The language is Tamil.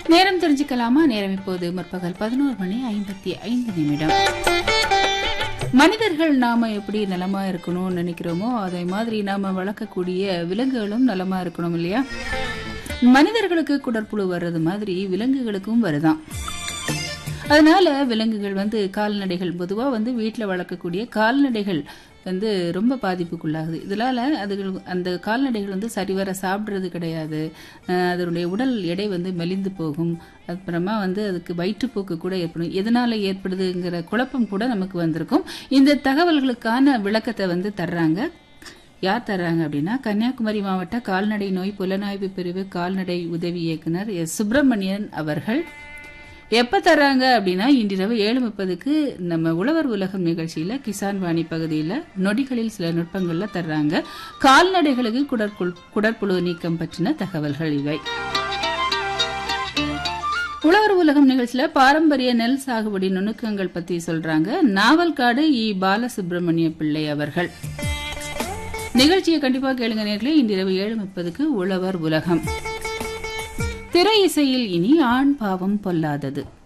நேரம் தெரிஞ்சுக்கலாமா? நேரம் இப்போது முற்பகல் 11:55. மனிதர்கள் நாம எப்படி நலமா இருக்கணும்னு நினைக்கிறோமோ அதே மாதிரி நாம வளர்க்கக்கூடிய விலங்குகளும் நலமா இருக்கணும் இல்லையா? மனிதர்களுக்கு குடற்புழு வர்றது மாதிரி விலங்குகளுக்கும் வருதான். அதனால விலங்குகள் கால்நடைகள் பொதுவா வீட்டில் வளர்க்கக்கூடிய கால்நடைகள் ரொம்ப பாதிப்புக்குள்ளாகுது. இதனால அதுகள் அந்த கால்நடைகள் சரிவர சாப்பிட்றது கிடையாது. அதனுடைய உடல் எடை மெலிந்து போகும். அப்புறமா அதுக்கு வயிற்றுப்போக்கு கூட ஏற்படும். எதனால ஏற்படுதுங்கிற குழப்பம் கூட நமக்கு வந்திருக்கும். இந்த தகவல்களுக்கான விளக்கத்தை தர்றாங்க. யார் தர்றாங்க அப்படின்னா, கன்னியாகுமரி மாவட்ட கால்நடை நோய் புலனாய்வு பிரிவு கால்நடை உதவி இயக்குனர் எஸ். சுப்பிரமணியன் அவர்கள். எப்ப தர்றாங்க அப்படின்னா, இன்றிரவு 7:30க்கு நம்ம உழவர் உலகம் நிகழ்ச்சியில கிசான் வாணி பகுதியில நொடிகளில் சில நுட்பங்கள்ல தர்றாங்க. கால்நடைகளுக்கு குடற்புழு நீக்கம் பற்றின தகவல்கள் இவை. உழவர் உலகம் நிகழ்ச்சியில பாரம்பரிய நெல் சாகுபடி நுணுக்கங்கள் பத்தி சொல்றாங்க நாவல்காடு இ. பாலசுப்ரமணிய பிள்ளை அவர்கள். நிகழ்ச்சியை கண்டிப்பா கேளுங்க நேர்களே. இன்றிரவு 7:30க்கு உழவர் உலகம். திரை இசையில் இனி ஆண் பாவம் பொல்லாதது.